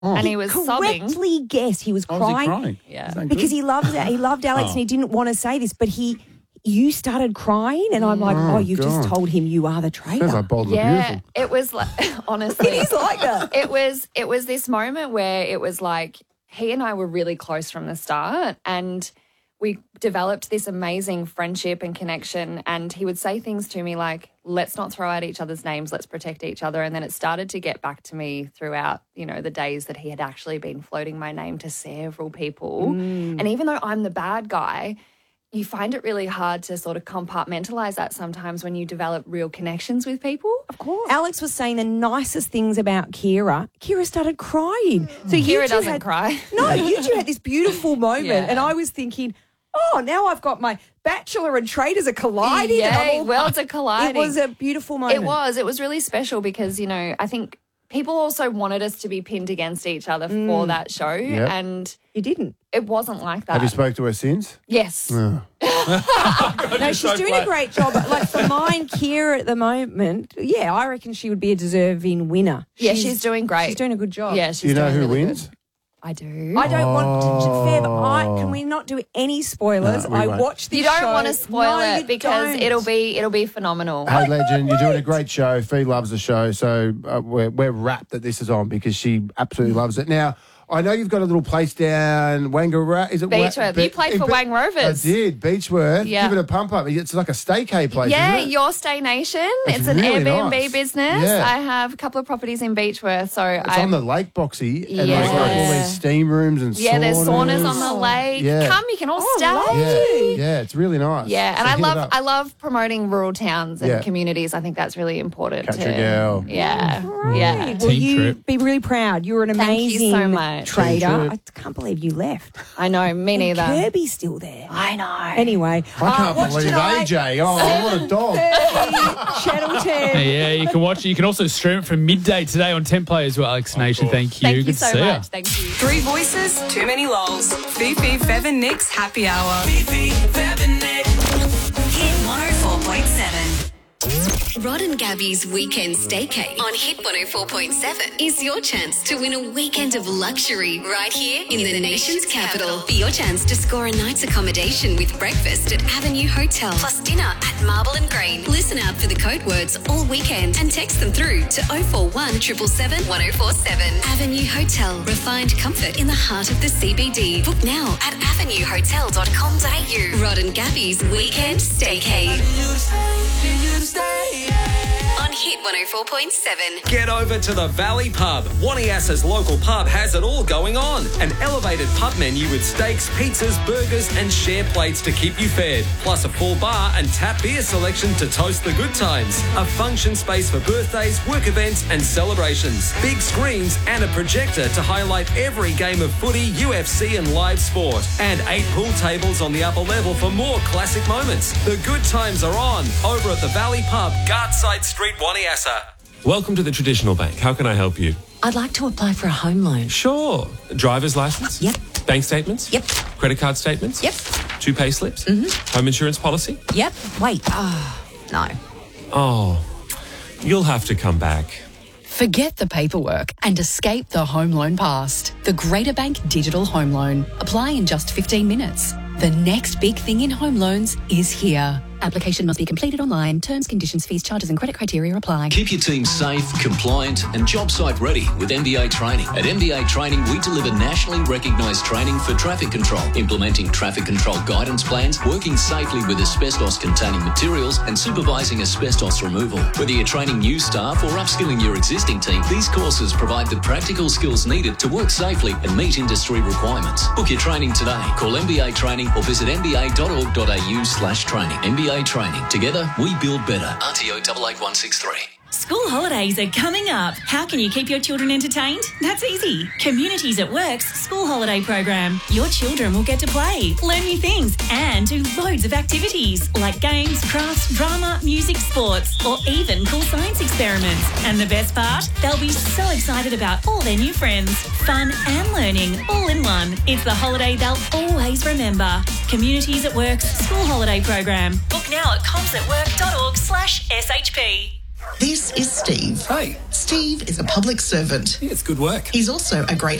and he was sobbing. Correctly guessed he was Oh, crying. was he crying? Yeah. Is that Because good? he loved Alex and he didn't want to say this, but you started crying and I'm like, you've just told him you are the traitor. Sounds like Bold and Yeah, Beautiful. it was like, honestly. It is like that. It was this moment where it was like he and I were really close from the start and we developed this amazing friendship and connection, and he would say things to me like, let's not throw out each other's names, let's protect each other. And then it started to get back to me throughout, the days that he had actually been floating my name to several people. And even though I'm the bad guy, you find it really hard to sort of compartmentalize that sometimes when you develop real connections with people. Of course. Alex was saying the nicest things about Kira. Kira started crying. So you Kira two doesn't had, cry. No, you two had this beautiful moment. Yeah. And I was thinking, now I've got my Bachelor and traitors are colliding. Yeah, worlds are colliding. It was a beautiful moment. It was really special because, I think people also wanted us to be pinned against each other for that show. Yep. And You didn't. it wasn't like that. Have you spoke to her since? Yes. No, she's doing a great job. Like for mine, Kira at the moment, I reckon she would be a deserving winner. Yeah, she's doing great. She's doing a good job. Yeah, she's Do you know doing who really wins? good. I do. I don't want Feb. Can we not do any spoilers? No, we won't. watched this You don't show. want to spoil No, it you because don't. it'll be phenomenal. Hey, legend, you're doing a great show. Fee loves the show, so we're rapt that this is on because she absolutely loves it. Now, I know you've got a little place down Wangara. Is it Beechworth. You played for Wang Rovers. I did. Beechworth. Yeah. Give it a pump up. It's like a staycay place. Yeah, isn't it? Your Stay Nation. It's It's an really Airbnb nice. business. Yeah. I have a couple of properties in Beechworth. So It's on the lake boxy, and there's like all Yeah. these steam rooms and yeah, there's saunas on saunas. the lake. Yeah. Come, you can all Yeah, stay. yeah, it's really nice. Yeah, and So I hit it love up. I love promoting rural towns and Yeah. communities. I think that's really important. Country to, girl. Yeah, Right. yeah. Well, Team you trip. be really proud. You're an Thank you amazing so much. trader. Team trip. I can't believe you left. I know, me neither. Kirby's still there. I know. Anyway, I can't watch believe tonight, AJ. Oh, what a dog. Channel 10. Yeah, you can watch it. You can also stream it from midday today on Templay as well, Alex Nation. Thank you. Thank you Good so to see much. you. Thank you. Three voices, too many lols. Fifi, Fev and Nick's happy hour. Fifi, Fev and Nick. Hit 104.7. Rod and Gabby's Weekend Staycay on Hit 104.7 is your chance to win a weekend of luxury right here in the nation's capital. For your chance to score a night's accommodation with breakfast at Avenue Hotel plus dinner at Marble and Green. Listen out for the code words all weekend and text them through to 041 777 1047. Avenue Hotel. Refined comfort in the heart of the CBD. Book now at avenuehotel.com.au. Rod and Gabby's Weekend Staycay on Hit 104.7. Get over to the Valley Pub. Waniasa's local pub has it all going on. An elevated pub menu with steaks, pizzas, burgers and share plates to keep you fed. Plus a full bar and tap beer selection to toast the good times. A function space for birthdays, work events and celebrations. Big screens and a projector to highlight every game of footy, UFC and live sport. And 8 pool tables on the upper level for more classic moments. The good times are on over at the Valley Pub, Gartside Street, Waniasa. Welcome to the Traditional Bank. How can I help you? I'd like to apply for a home loan. Sure. Driver's license? Yep. Bank statements? Yep. Credit card statements? Yep. 2 pay slips? Home insurance policy? Yep. Wait. No. Oh, you'll have to come back. Forget the paperwork and escape the home loan past. The Greater Bank Digital Home Loan. Apply in just 15 minutes. The next big thing in home loans is here. Application must be completed online. Terms, conditions, fees, charges and credit criteria apply. Keep your team safe, compliant and job site ready with MBA Training. At MBA Training, we deliver nationally recognised training for traffic control, implementing traffic control guidance plans, working safely with asbestos-containing materials and supervising asbestos removal. Whether you're training new staff or upskilling your existing team, these courses provide the practical skills needed to work safely and meet industry requirements. Book your training today. Call MBA Training or visit mba.org.au/training. MBA Training. Together, we build better. RTO 88163. School holidays are coming up. How can you keep your children entertained? That's easy. Communities at Work's school holiday program. Your children will get to play, learn new things and do loads of activities like games, crafts, drama, music, sports or even cool science experiments. And the best part? They'll be so excited about all their new friends. Fun and learning all in one. It's the holiday they'll always remember. Communities at Work's school holiday program. Book now at comsatwork.org/SHP. This is Steve. Hey. Steve is a public servant. Yeah, it's good work. He's also a great